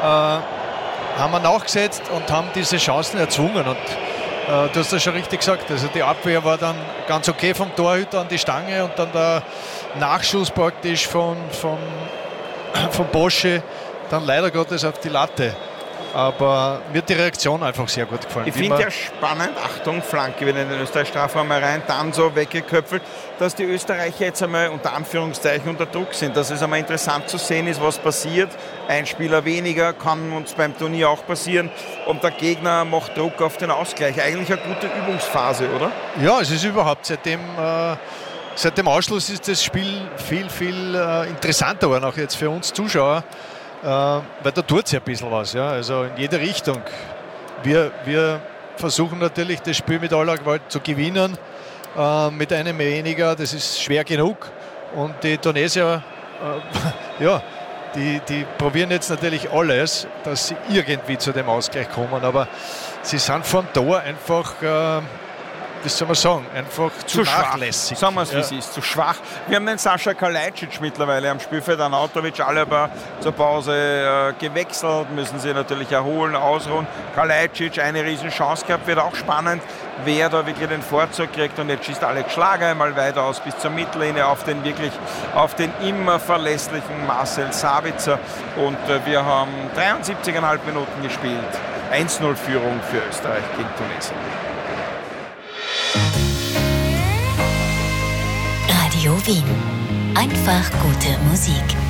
haben wir nachgesetzt und haben diese Chancen erzwungen. Und du hast das schon richtig gesagt. Also die Abwehr war dann ganz okay vom Torhüter an die Stange und dann der Nachschuss praktisch von Bosche dann leider Gottes auf die Latte. Aber mir hat die Reaktion einfach sehr gut gefallen. Ich finde ja spannend, Achtung, Flanke wieder in den Österreich-Strafraum rein, dann so weggeköpfelt, dass die Österreicher jetzt einmal unter Anführungszeichen unter Druck sind. Dass es einmal interessant zu sehen ist, was passiert. Ein Spieler weniger kann uns beim Turnier auch passieren und der Gegner macht Druck auf den Ausgleich. Eigentlich eine gute Übungsphase, oder? Ja, es ist überhaupt seit dem Ausschluss ist das Spiel viel, viel interessanter geworden, auch jetzt für uns Zuschauer. Weil da tut es ja ein bisschen was, ja? Also in jede Richtung. Wir versuchen natürlich das Spiel mit aller Gewalt zu gewinnen, mit einem weniger, das ist schwer genug. Und die Tunesier, die probieren jetzt natürlich alles, dass sie irgendwie zu dem Ausgleich kommen, aber sie sind vom Tor einfach... das soll man sagen, einfach zu nachlässig. Sagen wir es, wie es ist, zu schwach. Wir haben den Sascha Kalajdzic mittlerweile am Spielfeld, Arnautovic, alle aber zur Pause gewechselt, müssen sie natürlich erholen, ausruhen. Kalajdzic eine riesen Chance gehabt, wird auch spannend, wer da wirklich den Vorzug kriegt. Und jetzt schießt Alex Schlager einmal weiter aus bis zur Mittellinie auf den immer verlässlichen Marcel Sabitzer. Und wir haben 73,5 Minuten gespielt. 1:0 Führung für Österreich gegen Tunesien. Radio Wien. Einfach gute Musik.